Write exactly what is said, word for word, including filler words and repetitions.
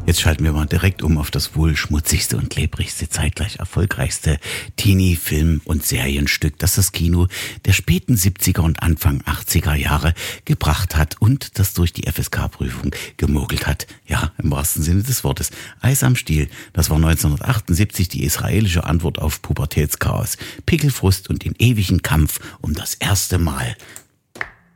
Jetzt schalten wir mal direkt um auf das wohl schmutzigste und klebrigste, zeitgleich erfolgreichste Teenie-Film- und Serienstück, das das Kino der späten siebziger und Anfang achtziger Jahre gebracht hat und das durch die F S K-Prüfung gemogelt hat. Ja, im wahrsten Sinne des Wortes. Eis am Stiel, das war neunzehnhundertachtundsiebzig die israelische Antwort auf Pubertätschaos, Pickelfrust und den ewigen Kampf um das erste Mal.